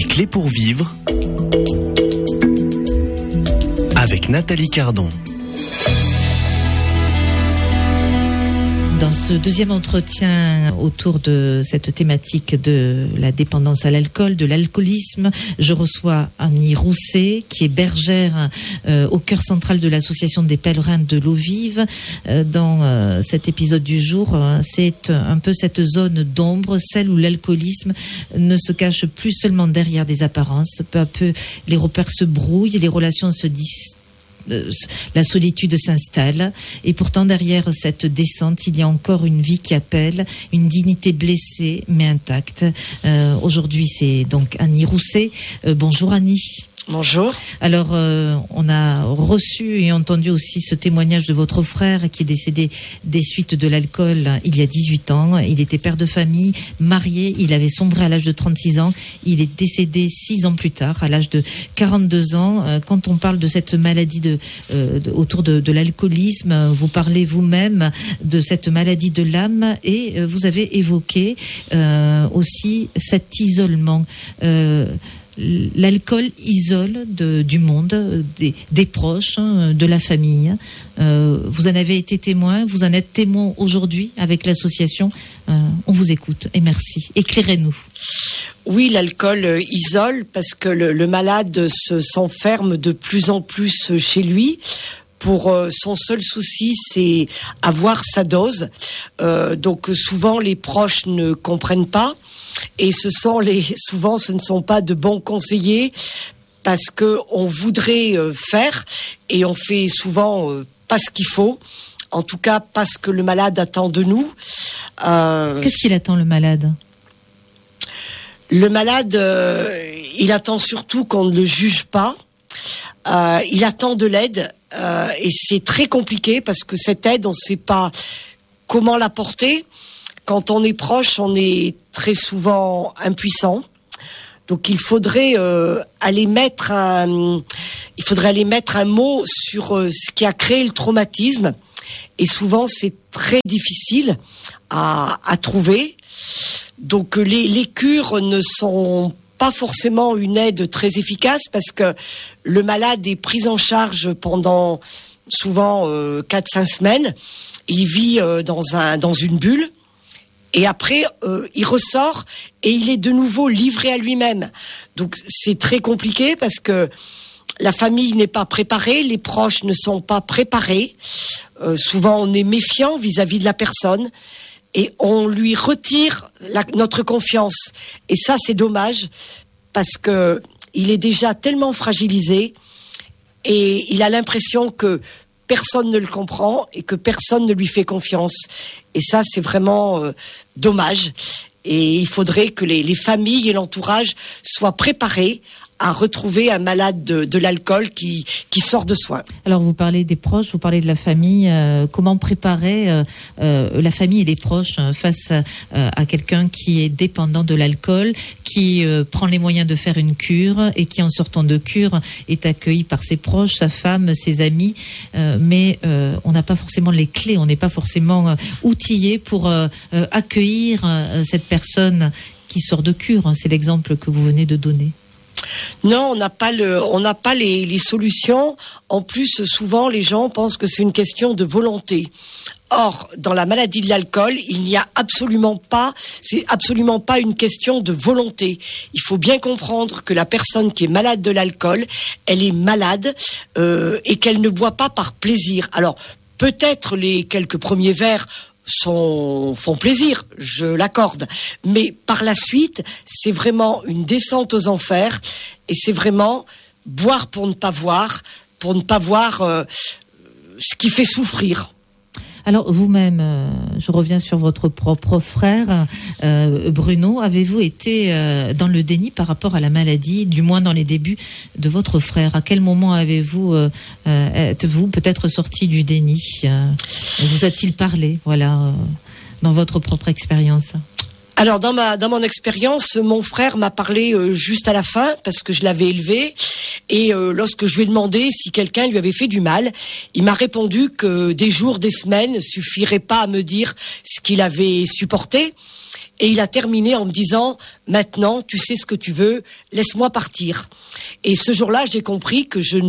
clés pour vivre avec Nathalie Cardon. Dans ce deuxième entretien autour de cette thématique de la dépendance à l'alcool, de l'alcoolisme, je reçois Annie Rousset, qui est bergère au cœur central de l'association des pèlerins de l'eau vive. Dans cet épisode du jour, c'est un peu cette zone d'ombre, celle où l'alcoolisme ne se cache plus seulement derrière des apparences. Peu à peu, les repères se brouillent, les relations se la solitude s'installe et pourtant derrière cette descente il y a encore une vie qui appelle, une dignité blessée mais intacte. Aujourd'hui c'est donc Annie Rousset. Bonjour Annie. Bonjour. Alors, on a reçu et entendu aussi ce témoignage de votre frère qui est décédé des suites de l'alcool il y a 18 ans. Il était père de famille, marié, il avait sombré à l'âge de 36 ans. Il est décédé 6 ans plus tard, à l'âge de 42 ans. Quand on parle de cette maladie autour de l'alcoolisme, vous parlez vous-même de cette maladie de l'âme et vous avez évoqué aussi cet isolement. L'alcool isole du monde, des proches, de la famille. Vous en avez été témoin, vous en êtes témoin aujourd'hui avec l'association. On vous écoute et merci. Éclairez-nous. Oui, l'alcool isole parce que le malade s'enferme de plus en plus chez lui. Pour son seul souci, c'est avoir sa dose. Donc souvent, les proches ne comprennent pas. Et souvent, ce ne sont pas de bons conseillers parce que on voudrait faire et on fait souvent pas ce qu'il faut. En tout cas, pas ce que le malade attend de nous. Qu'est-ce qu'il attend, le malade ? Le malade, il attend surtout qu'on ne le juge pas. Il attend de l'aide et c'est très compliqué parce que cette aide, on ne sait pas comment l'apporter. Quand on est proche, on est très souvent impuissant. Donc il faudrait aller mettre un mot sur ce qui a créé le traumatisme. Et souvent, c'est très difficile à trouver. Donc les cures ne sont pas forcément une aide très efficace parce que le malade est pris en charge pendant souvent 4-5 semaines. Il vit dans une bulle. Et après, il ressort et il est de nouveau livré à lui-même. Donc c'est très compliqué parce que la famille n'est pas préparée, les proches ne sont pas préparés. Souvent, on est méfiant vis-à-vis de la personne et on lui retire notre confiance. Et ça, c'est dommage parce que il est déjà tellement fragilisé et il a l'impression que personne ne le comprend et que personne ne lui fait confiance. Et ça, c'est vraiment dommage. Et il faudrait que les familles et l'entourage soient préparés à retrouver un malade de l'alcool qui sort de soins. Alors vous parlez des proches, vous parlez de la famille. Comment préparer la famille et les proches face à quelqu'un qui est dépendant de l'alcool, qui prend les moyens de faire une cure et qui en sortant de cure est accueilli par ses proches, sa femme, ses amis, mais on n'a pas forcément les clés, on n'est pas forcément outillé pour accueillir cette personne qui sort de cure. C'est l'exemple que vous venez de donner. Non, on n'a pas les solutions. En plus, souvent, les gens pensent que c'est une question de volonté. Or, dans la maladie de l'alcool, c'est absolument pas une question de volonté. Il faut bien comprendre que la personne qui est malade de l'alcool, elle est malade et qu'elle ne boit pas par plaisir. Alors, peut-être les quelques premiers verres font plaisir, je l'accorde. Mais par la suite, c'est vraiment une descente aux enfers et c'est vraiment boire pour ne pas voir ce qui fait souffrir. Alors vous-même, je reviens sur votre propre frère, Bruno. Avez-vous été dans le déni par rapport à la maladie, du moins dans les débuts de votre frère ? À quel moment êtes-vous peut-être sorti du déni ? Vous a-t-il parlé, dans votre propre expérience ? Alors dans mon expérience, mon frère m'a parlé juste à la fin parce que je l'avais élevé et lorsque je lui ai demandé si quelqu'un lui avait fait du mal, il m'a répondu que des jours, des semaines suffiraient pas à me dire ce qu'il avait supporté Et il a terminé en me disant « Maintenant, tu sais ce que tu veux, laisse-moi partir ». Et ce jour-là, j'ai compris que je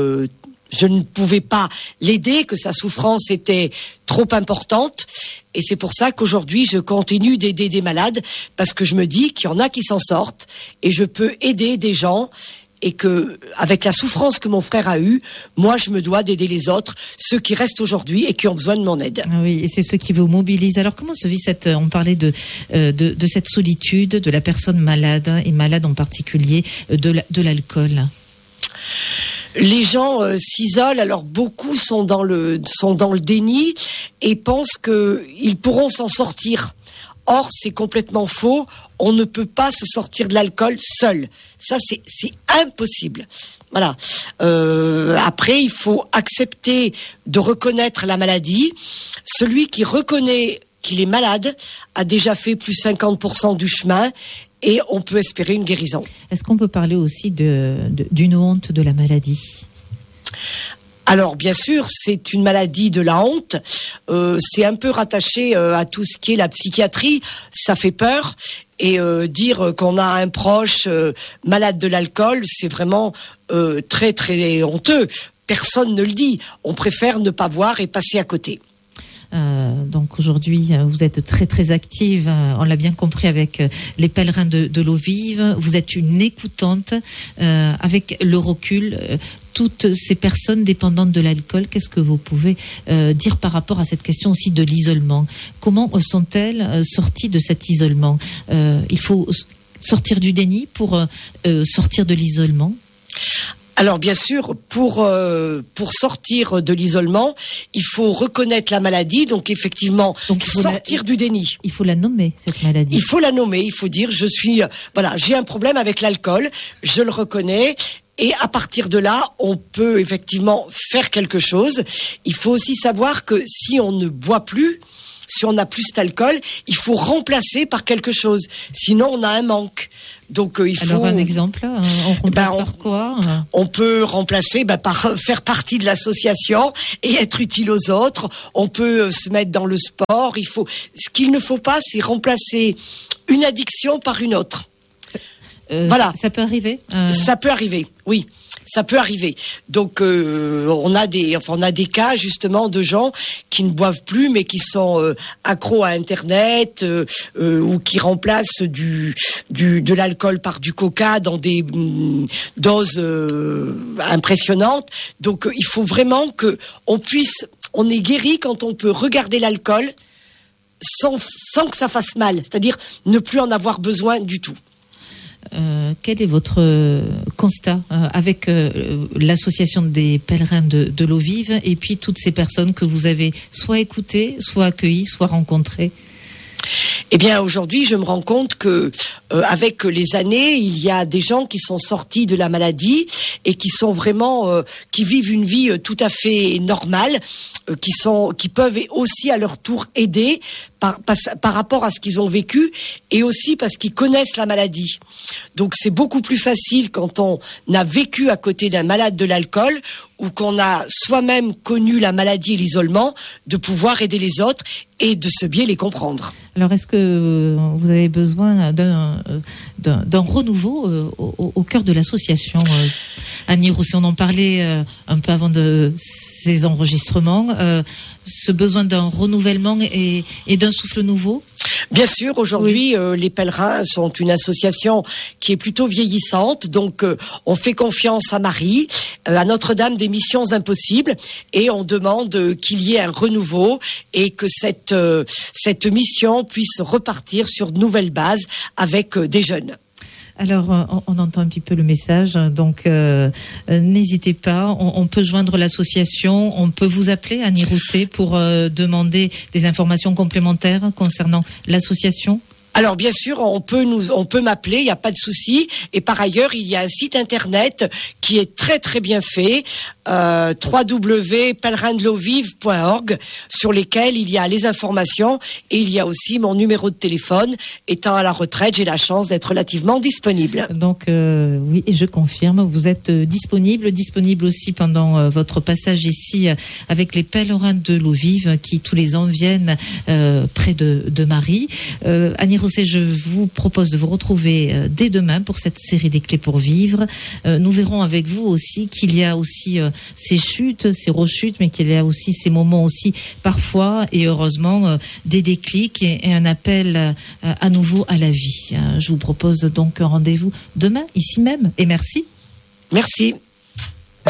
ne pouvais pas l'aider, que sa souffrance était trop importante. Et c'est pour ça qu'aujourd'hui, je continue d'aider des malades, parce que je me dis qu'il y en a qui s'en sortent, et je peux aider des gens, et que, avec la souffrance que mon frère a eue, moi, je me dois d'aider les autres, ceux qui restent aujourd'hui et qui ont besoin de mon aide. Ah oui, et c'est ce qui vous mobilise. Alors, comment se vit on parlait de cette solitude de la personne malade, et malade en particulier, de l'alcool? Les gens s'isolent, alors beaucoup sont dans le déni et pensent qu'ils pourront s'en sortir. Or, c'est complètement faux. On ne peut pas se sortir de l'alcool seul. Ça, c'est impossible. Voilà. Après, il faut accepter de reconnaître la maladie. Celui qui reconnaît qu'il est malade a déjà fait plus 50% du chemin. Et on peut espérer une guérison. Est-ce qu'on peut parler aussi d'une honte de la maladie ? Alors, bien sûr, c'est une maladie de la honte. C'est un peu rattaché à tout ce qui est la psychiatrie. Ça fait peur. Et dire qu'on a un proche malade de l'alcool, c'est vraiment très, très honteux. Personne ne le dit. On préfère ne pas voir et passer à côté. Donc aujourd'hui, vous êtes très très active, on l'a bien compris avec les pèlerins de l'eau vive. Vous êtes une écoutante avec le recul. Toutes ces personnes dépendantes de l'alcool, qu'est-ce que vous pouvez dire par rapport à cette question aussi de l'isolement ? Comment sont-elles sorties de cet isolement ? Il faut sortir du déni pour sortir de l'isolement ? Alors bien sûr, pour sortir de l'isolement, il faut reconnaître la maladie, donc effectivement sortir du déni. Il faut la nommer, cette maladie. Il faut la nommer, il faut dire j'ai un problème avec l'alcool, je le reconnais. Et à partir de là, on peut effectivement faire quelque chose. Il faut aussi savoir que si on ne boit plus, si on n'a plus cet alcool, il faut remplacer par quelque chose. Sinon, on a un manque. Donc, il faut. Alors, un exemple, on remplace par quoi ? On peut remplacer par faire partie de l'association et être utile aux autres. On peut se mettre dans le sport. Ce qu'il ne faut pas, c'est remplacer une addiction par une autre. Voilà. Ça peut arriver. Ça peut arriver, oui. Ça peut arriver. Donc on a des cas justement de gens qui ne boivent plus mais qui sont accros à Internet ou qui remplacent de l'alcool par du coca dans des doses impressionnantes. Donc il faut vraiment que on est guéri quand on peut regarder l'alcool sans que ça fasse mal, c'est-à-dire ne plus en avoir besoin du tout. Quel est votre constat avec l'association des pèlerins de l'eau vive et puis toutes ces personnes que vous avez soit écoutées, soit accueillies, soit rencontrées ? Eh bien, aujourd'hui, je me rends compte que, avec les années, il y a des gens qui sont sortis de la maladie et qui sont vraiment, qui vivent une vie tout à fait normale, qui peuvent aussi à leur tour aider par rapport à ce qu'ils ont vécu et aussi parce qu'ils connaissent la maladie. Donc, c'est beaucoup plus facile quand on a vécu à côté d'un malade de l'alcool ou qu'on a soi-même connu la maladie et l'isolement, de pouvoir aider les autres et de ce biais les comprendre. Alors, est-ce que vous avez besoin d'un renouveau au cœur de l'association Annie Rousset, on en parlait un peu avant de ces enregistrements, ce besoin d'un renouvellement et d'un souffle nouveau ? Bien sûr, aujourd'hui, les pèlerins sont une association qui est plutôt vieillissante, donc on fait confiance à Marie, à Notre-Dame des Missions Impossibles, et on demande qu'il y ait un renouveau et que cette mission puisse repartir sur de nouvelles bases avec des jeunes. Alors, on entend un petit peu le message, donc n'hésitez pas, on peut joindre l'association, on peut vous appeler, Annie Rousset, pour demander des informations complémentaires concernant l'association. Alors bien sûr, on peut m'appeler, il n'y a pas de souci. Et par ailleurs, il y a un site internet qui est très très bien fait, www.pèlerindelovive.org, sur lesquels il y a les informations et il y a aussi mon numéro de téléphone. Étant à la retraite, j'ai la chance d'être relativement disponible. Donc oui, et je confirme, vous êtes disponible aussi pendant votre passage ici avec les pèlerins de l'eau vive qui tous les ans viennent près de Marie. Annie Rousset, je vous propose de vous retrouver dès demain pour cette série des clés pour vivre. Nous verrons avec vous aussi qu'il y a aussi ces chutes, ces rechutes, mais qu'il y a aussi ces moments aussi parfois et heureusement des déclics et un appel à nouveau à la vie. Je vous propose donc un rendez-vous demain ici même et merci. Merci.